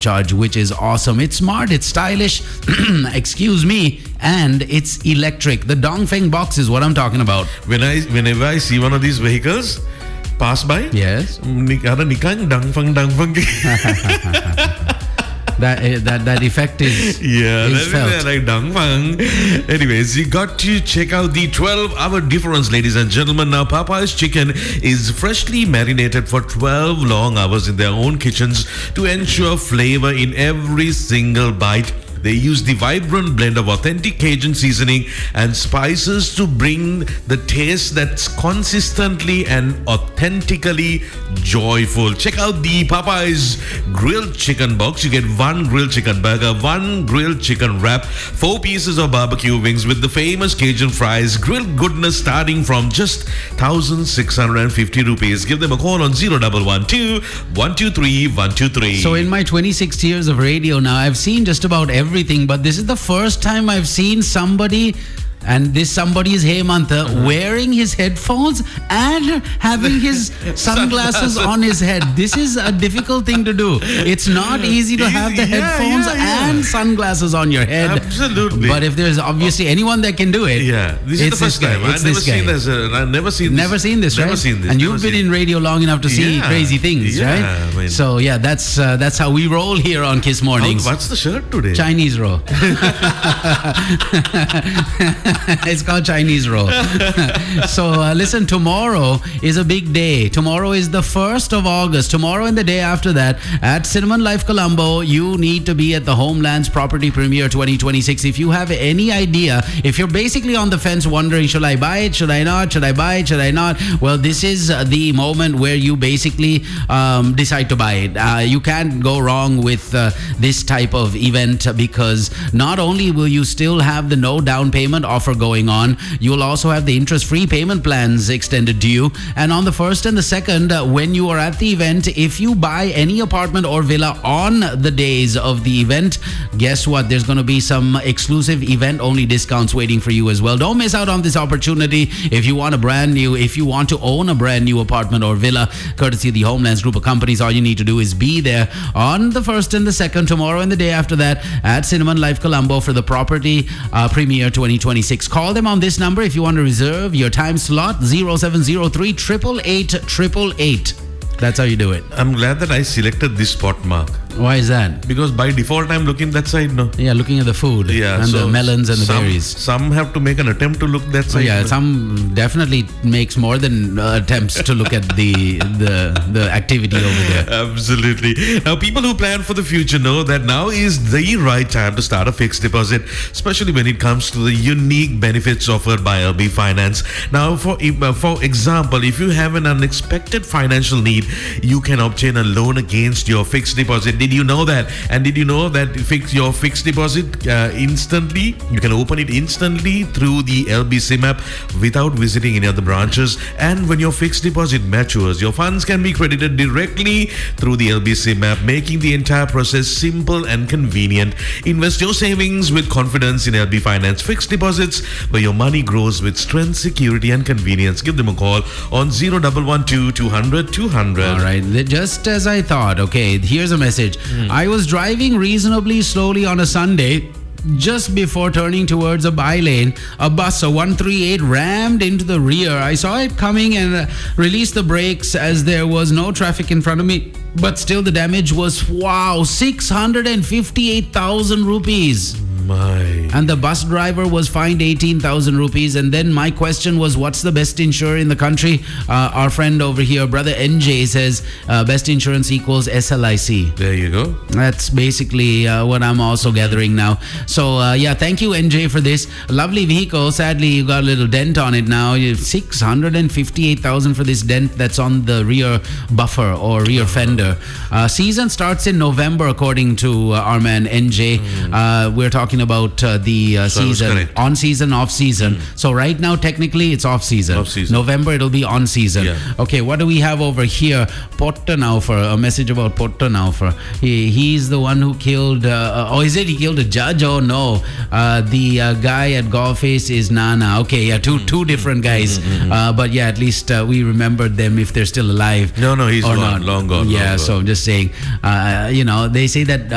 charge, which is awesome. It's smart, it's stylish, excuse me, and it's electric. The Dongfeng box is what I'm talking about. Whenever I see one of these vehicles pass by, Yes. ada nikang dangfang. That effect is felt. Like dangfang. Anyways, you got to check out the 12-hour difference, ladies and gentlemen. Now, Popeye's chicken is freshly marinated for 12 long hours in their own kitchens to ensure flavor in every single bite. They use the vibrant blend of authentic Cajun seasoning and spices to bring the taste that's consistently and authentically joyful. Check out the Popeye's grilled chicken box. You get 1 grilled chicken burger, 1 grilled chicken wrap, 4 pieces of barbecue wings with the famous Cajun fries. Grilled goodness starting from just 1,650 rupees. Give them a call on 0112 123 123. So in my 26 years of radio now, I've seen just about everything, but this is the first time I've seen somebody, and this somebody is Hemanta, wearing his headphones and having his sunglasses on his head. This is a difficult thing to do. It's not easy to have the headphones and sunglasses on your head. Absolutely. But if there's obviously anyone that can do it, this is the first time. I've never seen this. I've never seen this. Never seen this, right? Never seen this. And you've been in radio long enough to see crazy things, right? I mean, so yeah, that's how we roll here on Kiss Mornings. What's the shirt today? Chinese roll. It's called Chinese roll. So listen, tomorrow is a big day. Tomorrow is the 1st of August. Tomorrow and the day after that at Cinnamon Life Colombo, you need to be at the Homelands Property Premiere 2026. If you have any idea, if you're basically on the fence wondering, should I buy it? Should I not? Should I buy it? Should I not? Well, this is the moment where you basically decide to buy it. You can't go wrong with this type of event, because not only will you still have the no down payment offer going on, you will also have the interest-free payment plans extended to you. And on the 1st and the 2nd, when you are at the event, if you buy any apartment or villa on the days of the event, guess what? There's going to be some exclusive event-only discounts waiting for you as well. Don't miss out on this opportunity. If you want to own a brand new apartment or villa, courtesy of the Homelands Group of Companies, all you need to do is be there on the 1st and the 2nd, tomorrow and the day after that, at Cinnamon Life Colombo for the Property Premiere 2026. Call them on this number if you want to reserve your time slot, 0703 888 888. That's how you do it. I'm glad that I selected this spot, Mark. Why is that? Because by default, I'm looking that side, no? Yeah, looking at the food and the melons and the berries. Some have to make an attempt to look that side. Yeah, some definitely makes more than attempts to look at the activity over there. Absolutely. Now, people who plan for the future know that now is the right time to start a fixed deposit, especially when it comes to the unique benefits offered by LB Finance. Now, for example, if you have an unexpected financial need, you can obtain a loan against your fixed deposit. Did you know that? And did you know that your fixed deposit instantly, you can open it instantly through the LB SIM app without visiting any other branches. And when your fixed deposit matures, your funds can be credited directly through the LB SIM app, making the entire process simple and convenient. Invest your savings with confidence in LB Finance Fixed Deposits, where your money grows with strength, security and convenience. Give them a call on 0112 200 200. All right, just as I thought. Okay, here's a message. I was driving reasonably slowly on a Sunday. Just before turning towards a by-lane, a bus, a 138, rammed into the rear. I saw it coming and released the brakes as there was no traffic in front of me. But still the damage was, 658,000 rupees. And the bus driver was fined 18,000 rupees. And then my question was, what's the best insurer in the country? Our friend over here, brother NJ, says best insurance equals SLIC. There you go. That's basically what I'm also gathering now. So yeah, thank you NJ for this lovely vehicle. Sadly, you got a little dent on it now. 658,000 for this dent that's on the rear buffer or rear fender. Season starts in November, according to our man NJ. We're talking about the season, on season, off season. So right now, technically, it's off season. November, it'll be on season. Yeah. Okay, what do we have over here? Pottanaufer, a message about Pottanaufer. He's the one who killed, is it he killed a judge? Oh no, the guy at Golface is Nana. Okay, yeah, two different guys. But yeah, at least we remembered them if they're still alive. No, he's gone, long gone. Yeah, long so gone. I'm just saying, they say that